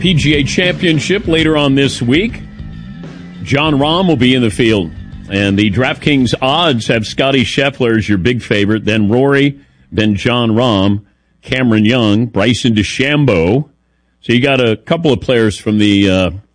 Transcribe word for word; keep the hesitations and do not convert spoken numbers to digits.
P G A Championship later on this week. Jon Rahm will be in the field. And the DraftKings odds have Scotty Scheffler as your big favorite, then Rory, then Jon Rahm, Cameron Young, Bryson DeChambeau. So you got a couple of players from the uh,